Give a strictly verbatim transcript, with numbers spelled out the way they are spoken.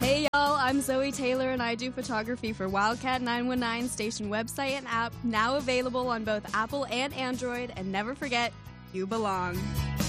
Hey y'all, I'm Zoe Taylor and I do photography for Wildcat nine one nine station website and app, now available on both Apple and Android. And never forget, you belong.